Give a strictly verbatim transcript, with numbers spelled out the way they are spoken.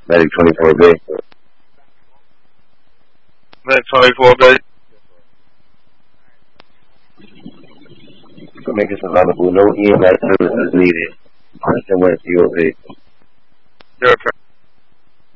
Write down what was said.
Medic twenty-four B. Medic twenty-four B. Make us available. No E M S services needed. Preston West U O B. Zero